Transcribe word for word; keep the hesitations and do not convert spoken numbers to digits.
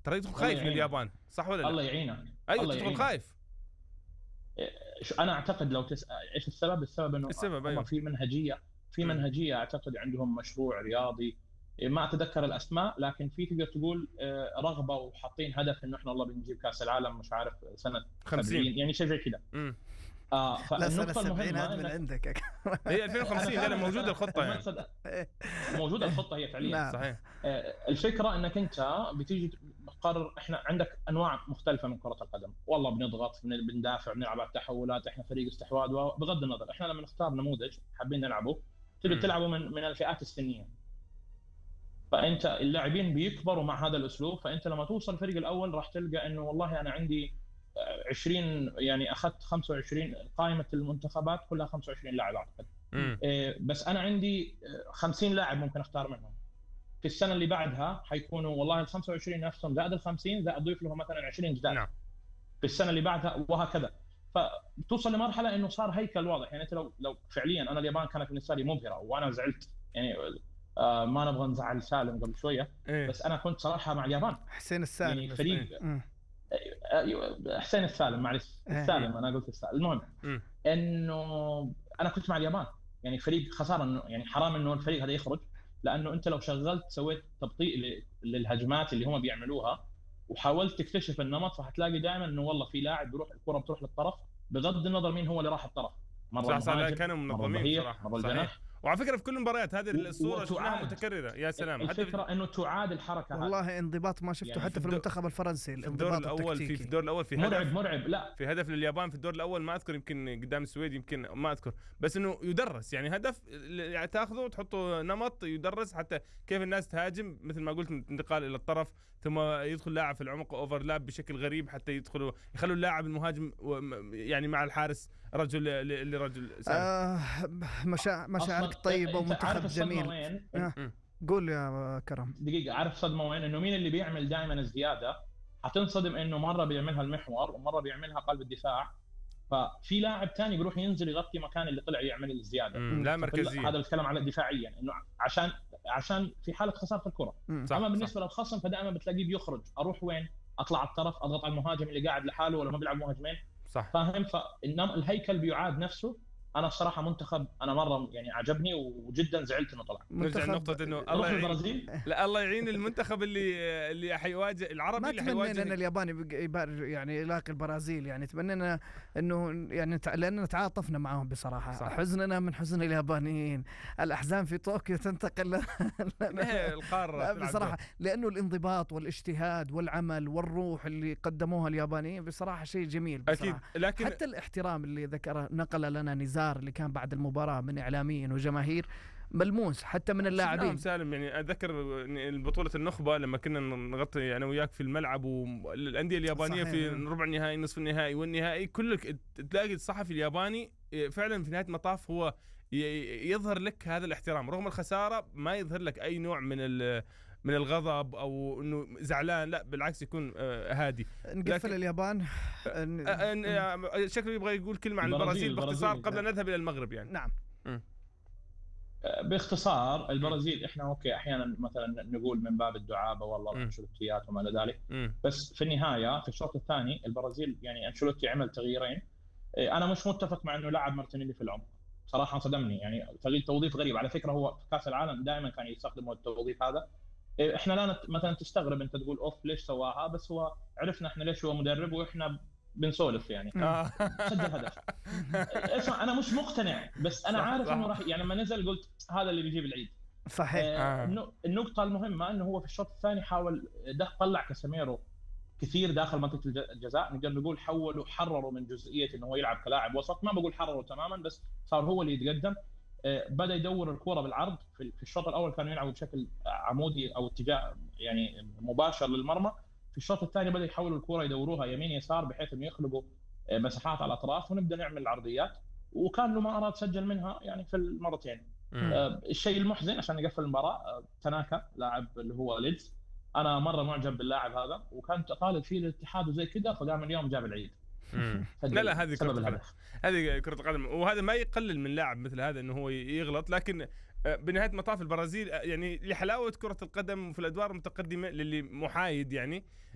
ترى يدخل خايف من اليابان صح ولا لا؟ الله يعينه. ايوه تدخل خايف. انا اعتقد لو تسال ايش السبب السبب انه السبب أيوة. في منهجيه في منهجيه اعتقد عندهم مشروع رياضي ما اتذكر الاسماء، لكن في تقدر تقول رغبه وحاطين هدف انه احنا والله بنجيب كاس العالم مش عارف سنه خمسين يعني شيء زي كده. اه فالنقطه المهمه من عندك هي ألفين وخمسين لا موجوده الخطه يعني موجوده الخطه هي فعليا صحيح. الفكره انك انت بتيجي تقرر احنا عندك انواع مختلفه من كره القدم، والله بنضغط بندافع بنلعب على التحولات، احنا فريق استحواذ، بغض النظر احنا لما نختار نموذج حابين نلعبه تبي تلعبه من من الفئات السنيه، فانت اللاعبين بيكبروا مع هذا الاسلوب، فانت لما توصل الفريق الاول راح تلقى انه والله انا عندي عشرين يعني اخذت خمسة وعشرين قائمه المنتخبات كلها خمسة وعشرين لاعب اعتقد إيه بس انا عندي خمسين لاعب ممكن اختار منهم. في السنه اللي بعدها حيكونوا والله ال خمسة وعشرين نفسهم زائد ال خمسين زائد اضيف لهم مثلا عشرين جداد. نعم. في السنه اللي بعدها وهكذا، فبتوصل لمرحله انه صار هيكل واضح. يعني انت لو لو فعليا انا اليابان كانت بالنسبه لي مبهره وانا زعلت يعني آه ما نبغى نزعل سالم قبل شويه إيه؟ بس انا كنت صراحه مع اليابان. حسين السالم يعني فريق إيه؟ حسين السالم معلش السالم انا قلت السالم. المهم م. انه انا كنت مع اليابان، يعني فريق خساره انه يعني حرام انه الفريق هذا يخرج، لانه انت لو شغلت سويت تبطيء للهجمات اللي هم بيعملوها وحاولت تكتشف النمط فهتلاقي دائما انه والله في لاعب بيروح الكره بتروح للطرف بغض النظر مين هو اللي راح الطرف. صح صح كانوا منظمين صراحه. وعلى فكره في كل المباريات هذه الصوره شفناها متكرره. يا سلام الفكره حتى انه تعاد الحركه هذه والله انضباط ما شفته يعني حتى في المنتخب الفرنسي الانضباط الاول في في الدور الاول في مرعب هدف مرعب لا في هدف لليابان في الدور الاول ما اذكر يمكن قدام السويد يمكن ما اذكر بس انه يدرس يعني هدف يعني تاخذه وتحطه نمط يدرس حتى كيف الناس تهاجم مثل ما قلت انتقال الى الطرف ثم يدخل لاعب في العمق اوفرلاب بشكل غريب حتى يدخلوا يخلوا اللاعب المهاجم يعني مع الحارس رجل لرجل آه مشا... مشاعرك طيبه ومنتخب جميل. آه. قول يا كرم. دقيقه عارف صدمه وين؟ انه مين اللي بيعمل دائما الزياده؟ حتنصدم انه مره بيعملها المحور ومره بيعملها قلب الدفاع، ففي لاعب ثاني بيروح ينزل يغطي مكان اللي طلع يعمل الزياده. لا مركزيه. هذا بتكلم على دفاعيا انه عشان عشان في حاله خساره الكره. اما بالنسبه للخصم فدائما بتلاقيه بيخرج اروح وين؟ اطلع على الطرف اضغط على المهاجم اللي قاعد لحاله ولا ما بيلعب مهاجمين. صح. فاهم؟ فانما الهيكل بيعاد نفسه. انا الصراحه منتخب انا مره يعني عجبني وجدا زعلت انه طلع. نرجع لنقطه انه الله يعين البرازيل. لا الله يعين المنتخب اللي اللي حيواجه العربي اللي حيواجه. ما تمنينا ان الياباني يعني يلاقي البرازيل، يعني تمنينا انه يعني لاننا تعاطفنا معهم بصراحه. صح. حزننا من حزن اليابانيين. الاحزان في طوكيو تنتقل القاره بصراحه، لانه الانضباط والاجتهاد والعمل والروح اللي قدموها اليابانيين بصراحه شيء جميل بصراحه. أكيد. لكن حتى الاحترام اللي ذكره نقل لنا نزار اللي كان بعد المباراة من إعلاميين وجماهير ملموس حتى من اللاعبين. سالم يعني أتذكر البطولة النخبة لما كنا نغطي أنا وياك في الملعب والأندية اليابانية صحيح. في ربع النهائي نصف النهائي والنهائي كلك تلاقي الصحفي الياباني فعلا في نهاية المطاف هو يظهر لك هذا الاحترام رغم الخسارة، ما يظهر لك أي نوع من من الغضب او انه زعلان، لا بالعكس يكون هادي. نقفل اليابان. شكله يبغى يقول كلمه عن البرازيل باختصار قبل ان نذهب الى المغرب يعني. نعم. م. باختصار البرازيل احنا اوكي احيانا مثلا نقول من باب الدعابه والله انشيلوتيات وما الى ذلك، بس في النهايه في الشوط الثاني البرازيل يعني انشيلوتي عمل تغييرين. انا مش متفق مع انه لاعب مارتينيلي في العمق، صراحه صدمني يعني تغيير توظيف غريب. على فكره هو في كاس العالم دائما كان يستخدموا التوظيف هذا. احنا لا مثلا تستغرب انت تقول اوف ليش سواها، بس هو عرفنا احنا ليش هو مدرب واحنا بنسولف يعني. سجل هدف. اسمع انا مش مقتنع بس انا عارف انه راح يعني لما نزل قلت هذا اللي بيجيب العيد. صحيح. آه النقطه المهمه انه هو في الشوط الثاني حاول ده طلع كاسيميرو كثير داخل منطقه الجزاء، نقدر نقول حولوا حرروا من جزئيه انه هو يلعب كلاعب وسط، ما بقول حرروا تماما بس صار هو اللي يتقدم. بدأ يدور الكرة بالعرض. في الشوط الأول كانوا يلعبوا بشكل عمودي أو اتجاه يعني مباشر للمرمى. في الشوط الثاني بدأ يحولوا الكرة يدوروها يمين يسار بحيث إنه يخلقوا مساحات على الأطراف ونبدأ نعمل العرضيات، وكان له ما أراد سجل منها يعني في المرتين. آه الشيء المحزن عشان نقفل المباراة آه تناكا لاعب اللي هو ليدز، أنا مرة معجب باللاعب هذا وكانت أطالب فيه الاتحاد وزي كده، فقام اليوم جاب العيد. لا لا هذه كرة القدم، هذه كرة القدم، وهذا ما يقلل من لاعب مثل هذا انه هو يغلط، لكن بنهاية مطاف البرازيل يعني لحلاوة كرة القدم في الادوار المتقدمة للي محايد يعني